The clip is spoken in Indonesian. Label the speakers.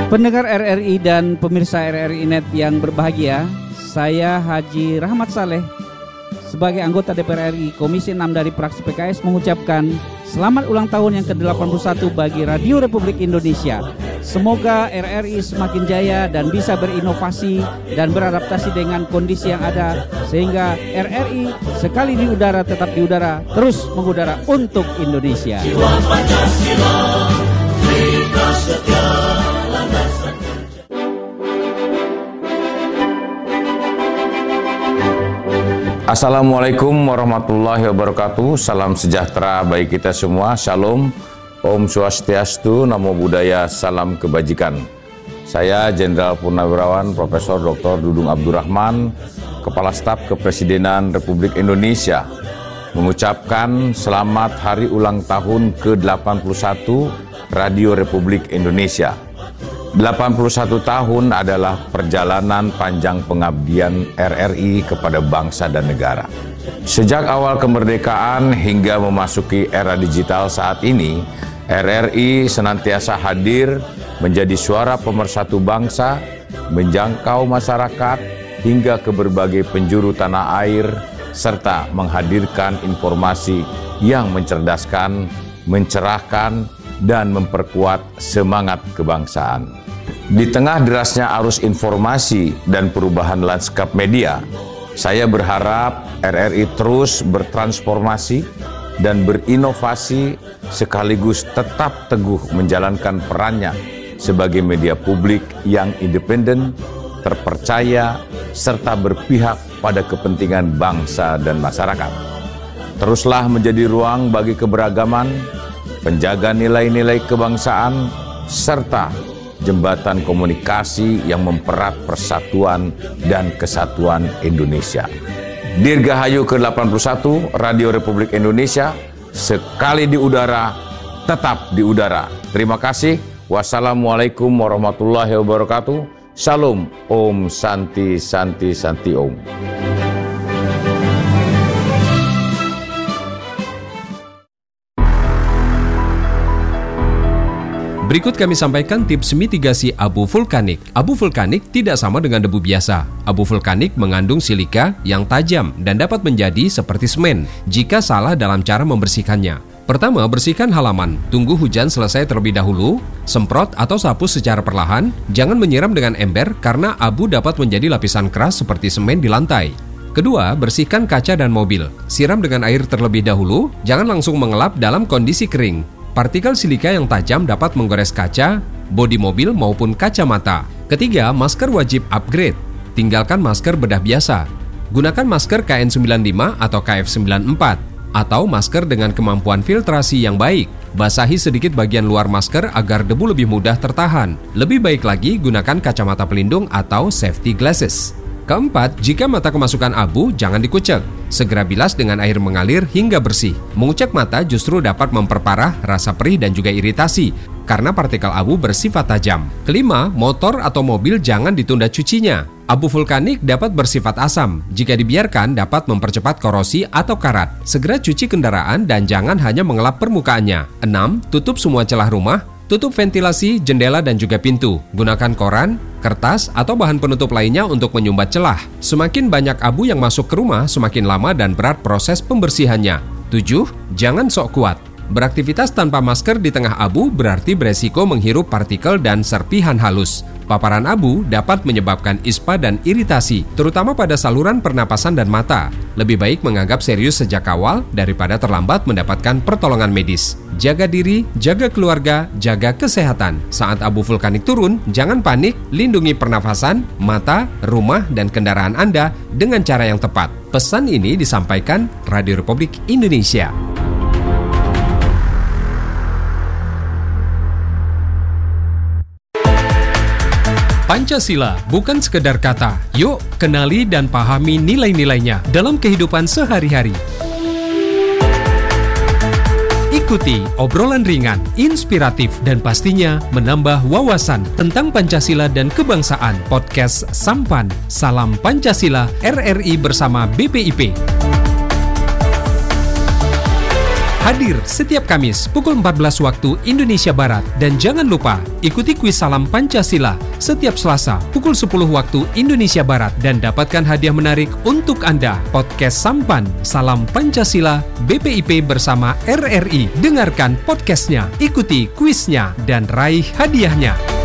Speaker 1: Pendengar RRI dan pemirsa RRI Net yang berbahagia, saya Haji Rahmat Saleh sebagai anggota DPR RI Komisi 6 dari fraksi PKS mengucapkan selamat ulang tahun yang ke-81 bagi Radio Republik Indonesia. Semoga RRI semakin jaya dan bisa berinovasi dan beradaptasi dengan kondisi yang ada, sehingga RRI sekali di udara tetap di udara, terus mengudara untuk Indonesia. Jiwa Pancasila, kita setia.
Speaker 2: Assalamualaikum warahmatullahi wabarakatuh. Salam sejahtera bagi kita semua. Shalom, Om Swastiastu, Namo Buddhaya, salam kebajikan. Saya Jenderal Purnawirawan Profesor Dr. Dudung Abdurrahman, Kepala Staf Kepresidenan Republik Indonesia, mengucapkan selamat hari ulang tahun ke-81 Radio Republik Indonesia. 81 tahun adalah perjalanan panjang pengabdian RRI kepada bangsa dan negara. Sejak awal kemerdekaan hingga memasuki era digital saat ini, RRI senantiasa hadir menjadi suara pemersatu bangsa, menjangkau masyarakat hingga ke berbagai penjuru tanah air, serta menghadirkan informasi yang mencerdaskan, mencerahkan, dan memperkuat semangat kebangsaan. Di tengah derasnya arus informasi dan perubahan lanskap media, saya berharap RRI terus bertransformasi dan berinovasi sekaligus tetap teguh menjalankan perannya sebagai media publik yang independen, terpercaya, serta berpihak pada kepentingan bangsa dan masyarakat. Teruslah menjadi ruang bagi keberagaman, penjaga nilai-nilai kebangsaan, serta jembatan komunikasi yang mempererat persatuan dan kesatuan Indonesia. Dirgahayu ke-81 Radio Republik Indonesia, sekali di udara, tetap di udara. Terima kasih. Wassalamualaikum warahmatullahi wabarakatuh. Salam, Om Santi Santi Santi Om.
Speaker 3: Berikut kami sampaikan tips mitigasi abu vulkanik. Abu vulkanik tidak sama dengan debu biasa. Abu vulkanik mengandung silika yang tajam dan dapat menjadi seperti semen jika salah dalam cara membersihkannya. Pertama, bersihkan halaman. Tunggu hujan selesai terlebih dahulu. Semprot atau sapu secara perlahan. Jangan menyiram dengan ember karena abu dapat menjadi lapisan keras seperti semen di lantai. Kedua, bersihkan kaca dan mobil. Siram dengan air terlebih dahulu. Jangan langsung mengelap dalam kondisi kering. Partikel silika yang tajam dapat menggores kaca, bodi mobil maupun kacamata. Ketiga, masker wajib upgrade. Tinggalkan masker bedah biasa. Gunakan masker KN95 atau KF94 atau masker dengan kemampuan filtrasi yang baik. Basahi sedikit bagian luar masker agar debu lebih mudah tertahan. Lebih baik lagi gunakan kacamata pelindung atau safety glasses. Keempat, jika mata kemasukan abu, jangan dikucek. Segera bilas dengan air mengalir hingga bersih. Mengucek mata justru dapat memperparah rasa perih dan juga iritasi, karena partikel abu bersifat tajam. Kelima, motor atau mobil jangan ditunda cucinya. Abu vulkanik dapat bersifat asam. Jika dibiarkan, dapat mempercepat korosi atau karat. Segera cuci kendaraan dan jangan hanya mengelap permukaannya. 6, tutup semua celah rumah. Tutup ventilasi, jendela, dan juga pintu. Gunakan koran, kertas, atau bahan penutup lainnya untuk menyumbat celah. Semakin banyak abu yang masuk ke rumah, semakin lama dan berat proses pembersihannya. 7. Jangan sok kuat. Beraktivitas tanpa masker di tengah abu berarti beresiko menghirup partikel dan serpihan halus. Paparan abu dapat menyebabkan ispa dan iritasi, terutama pada saluran pernapasan dan mata. Lebih baik menganggap serius sejak awal daripada terlambat mendapatkan pertolongan medis. Jaga diri, jaga keluarga, jaga kesehatan. Saat abu vulkanik turun, jangan panik, lindungi pernafasan, mata, rumah, dan kendaraan Anda dengan cara yang tepat. Pesan ini disampaikan Radio Republik Indonesia. Pancasila bukan sekedar kata. Yuk, kenali dan pahami nilai-nilainya dalam kehidupan sehari-hari. Ikuti obrolan ringan, inspiratif, dan pastinya menambah wawasan tentang Pancasila dan kebangsaan. Podcast Sampan, Salam Pancasila, RRI bersama BPIP. Hadir setiap Kamis pukul 14 waktu Indonesia Barat. Dan jangan lupa ikuti kuis Salam Pancasila setiap Selasa pukul 10 waktu Indonesia Barat. Dan dapatkan hadiah menarik untuk Anda. Podcast Sampan, Salam Pancasila, BPIP bersama RRI. Dengarkan podcastnya, ikuti kuisnya, dan raih hadiahnya.